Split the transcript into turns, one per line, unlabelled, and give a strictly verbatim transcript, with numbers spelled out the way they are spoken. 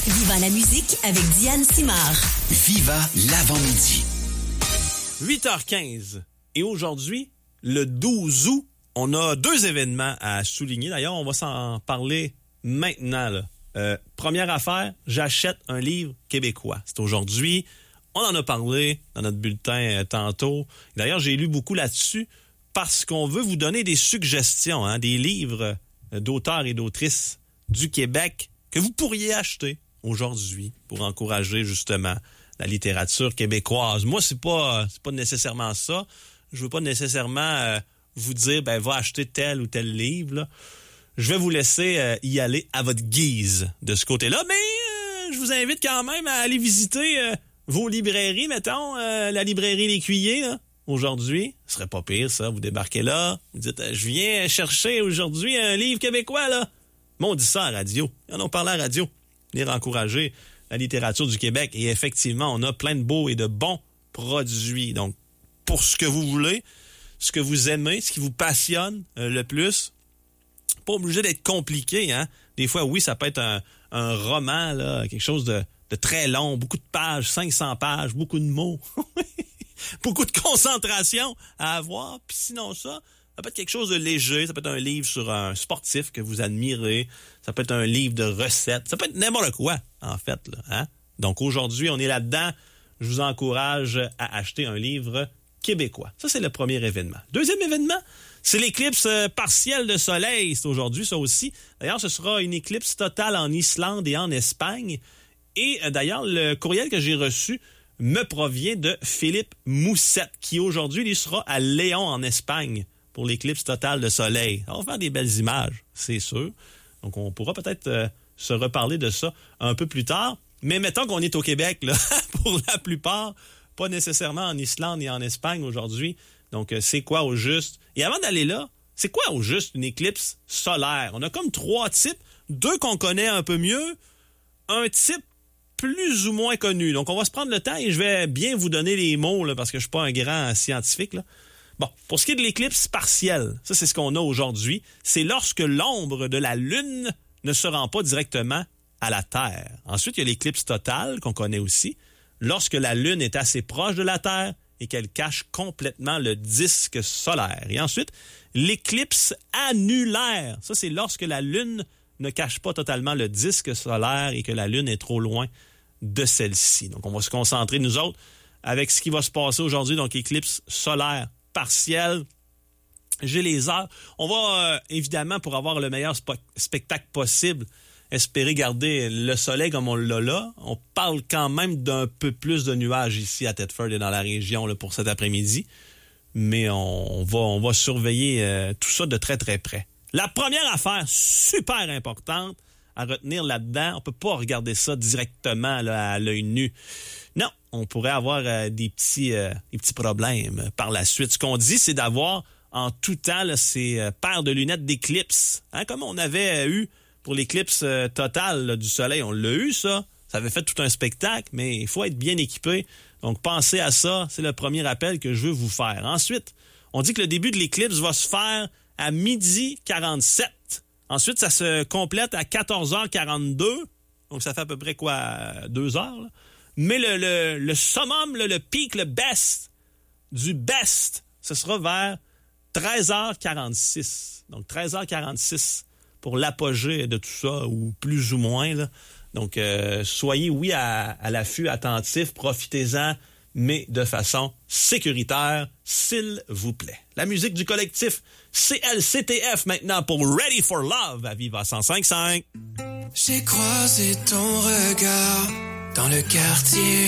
Viva la musique avec Diane Simard.
Viva l'avant-midi.
huit heures quinze. Et aujourd'hui, le douze août, on a deux événements à souligner. D'ailleurs, on va s'en parler maintenant, là. Euh, première affaire, j'achète un livre québécois. C'est aujourd'hui. On en a parlé dans notre bulletin euh, tantôt. D'ailleurs, j'ai lu beaucoup là-dessus parce qu'on veut vous donner des suggestions, hein, des livres euh, d'auteurs et d'autrices du Québec que vous pourriez acheter aujourd'hui pour encourager justement la littérature québécoise. Moi, c'est pas c'est pas nécessairement ça. Je veux pas nécessairement euh, vous dire ben va acheter tel ou tel livre, là. Je vais vous laisser euh, y aller à votre guise de ce côté-là, mais euh, je vous invite quand même à aller visiter euh, vos librairies, mettons, euh, la librairie L'Écuyer, là, aujourd'hui. Ce serait pas pire, ça. Vous débarquez là, vous dites « Je viens chercher aujourd'hui un livre québécois, là. » Mais on dit ça à la radio. Ils en ont parlé à la radio. Venir encourager la littérature du Québec. Et effectivement, on a plein de beaux et de bons produits. Donc, pour ce que vous voulez, ce que vous aimez, ce qui vous passionne euh, le plus, pas obligé d'être compliqué, hein. Des fois, oui, ça peut être un, un roman, là, quelque chose de, de très long, beaucoup de pages, cinq cents pages, beaucoup de mots, beaucoup de concentration à avoir. Puis sinon ça, ça peut être quelque chose de léger, ça peut être un livre sur un sportif que vous admirez, ça peut être un livre de recettes, ça peut être n'importe quoi, en fait, là, hein. Donc aujourd'hui, on est là-dedans. Je vous encourage à acheter un livre québécois. Ça, c'est le premier événement. Deuxième événement, c'est l'éclipse partielle de soleil. C'est aujourd'hui, ça aussi. D'ailleurs, ce sera une éclipse totale en Islande et en Espagne. Et d'ailleurs, le courriel que j'ai reçu me provient de Philippe Moussette, qui aujourd'hui, lui, sera à Léon, en Espagne, pour l'éclipse totale de soleil. On va faire des belles images, c'est sûr. Donc, on pourra peut-être euh, se reparler de ça un peu plus tard. Mais mettons qu'on est au Québec, là, pour la plupart, pas nécessairement en Islande et en Espagne aujourd'hui. Donc, euh, c'est quoi au juste? Et avant d'aller là, c'est quoi au juste une éclipse solaire? On a comme trois types. Deux qu'on connaît un peu mieux. Un type plus ou moins connu. Donc, on va se prendre le temps et je vais bien vous donner les mots là, parce que je suis pas un grand scientifique, là. Bon, pour ce qui est de l'éclipse partielle, ça, c'est ce qu'on a aujourd'hui. C'est lorsque l'ombre de la Lune ne se rend pas directement à la Terre. Ensuite, il y a l'éclipse totale qu'on connaît aussi. Lorsque la Lune est assez proche de la Terre et qu'elle cache complètement le disque solaire. Et ensuite, l'éclipse annulaire. Ça, c'est lorsque la Lune ne cache pas totalement le disque solaire et que la Lune est trop loin de celle-ci. Donc, on va se concentrer, nous autres, avec ce qui va se passer aujourd'hui. Donc, éclipse solaire partielle. J'ai les heures. On va, euh, évidemment, pour avoir le meilleur spo- spectacle possible, espérer garder le soleil comme on l'a là. On parle quand même d'un peu plus de nuages ici à Thetford et dans la région là, pour cet après-midi. Mais on, on, va, on va surveiller euh, tout ça de très, très près. La première affaire super importante à retenir là-dedans, on peut pas regarder ça directement là, à l'œil nu. Non, on pourrait avoir euh, des, petits, euh, des petits problèmes par la suite. Ce qu'on dit, c'est d'avoir en tout temps là, ces euh, paires de lunettes d'éclipse. Hein, comme on avait euh, eu pour l'éclipse euh, totale là, du soleil, on l'a eu, ça. Ça avait fait tout un spectacle, mais il faut être bien équipé. Donc, pensez à ça. C'est le premier appel que je veux vous faire. Ensuite, on dit que le début de l'éclipse va se faire à midi quarante-sept. Ensuite, ça se complète à quatorze heures quarante-deux. Donc, ça fait à peu près quoi? Deux heures. Là. Mais le, le, le summum, le, le pic, le best du best, ce sera vers treize heures quarante-six. Donc, treize heures quarante-six. Pour l'apogée de tout ça, ou plus ou moins. Là. Donc, euh, soyez, oui, à, à l'affût, attentif, profitez-en, mais de façon sécuritaire, s'il vous plaît. La musique du collectif C L C T F maintenant pour Ready for Love à Viva cent cinq virgule cinq.
J'ai croisé ton regard dans le quartier.